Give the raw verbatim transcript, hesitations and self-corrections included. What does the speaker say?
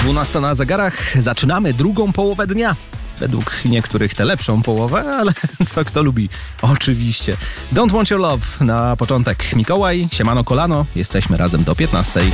dwunasta na zegarach. Zaczynamy drugą połowę dnia. Według niektórych tę lepszą połowę, ale co kto lubi. Oczywiście. Don't Want Your Love na początek. Mikołaj, siemano kolano. Jesteśmy razem do piętnastej.